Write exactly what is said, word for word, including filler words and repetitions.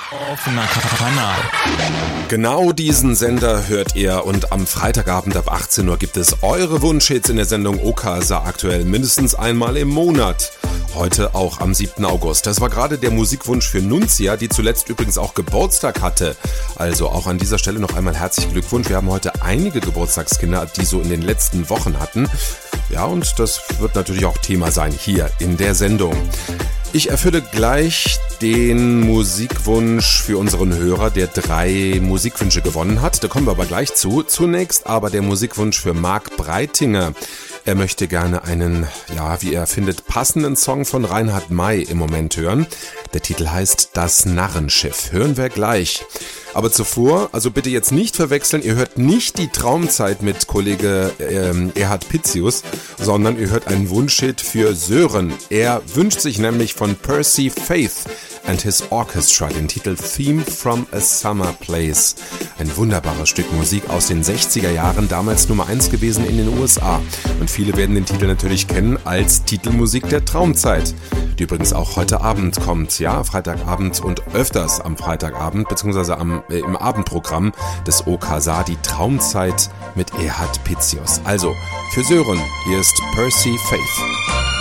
Offener Kanal. Genau diesen Sender hört ihr und am Freitagabend ab achtzehn Uhr gibt es eure Wunschhits in der Sendung Okasa aktuell mindestens einmal im Monat. Heute auch am siebten August. Das war gerade der Musikwunsch für Nunzia, die zuletzt übrigens auch Geburtstag hatte. Also auch an dieser Stelle noch einmal herzlichen Glückwunsch. Wir haben heute einige Geburtstagskinder, die so in den letzten Wochen hatten. Ja, und das wird natürlich auch Thema sein hier in der Sendung. Ich erfülle gleich den Musikwunsch für unseren Hörer, der drei Musikwünsche gewonnen hat. Da kommen wir aber gleich zu. Zunächst aber der Musikwunsch für Marc Breitinger. Er möchte gerne einen, ja, wie er findet, passenden Song von Reinhard May im Moment hören. Der Titel heißt Das Narrenschiff. Hören wir gleich. Aber zuvor, also bitte jetzt nicht verwechseln, ihr hört nicht die Traumzeit mit Kollege ähm, Erhard Pitzius, sondern ihr hört einen Wunschhit für Sören. Er wünscht sich nämlich von Percy Faith and his Orchestra den Titel Theme from a Summer Place. Ein wunderbares Stück Musik aus den sechziger Jahren, damals Nummer eins gewesen in den U S A. Und viele werden den Titel natürlich kennen als Titelmusik der Traumzeit, die übrigens auch heute Abend kommt. Ja, Freitagabend und öfters am Freitagabend, beziehungsweise am, äh, im Abendprogramm des Okasa, die Traumzeit mit Erhard Pitzius. Also, für Sören, hier ist Percy Faith.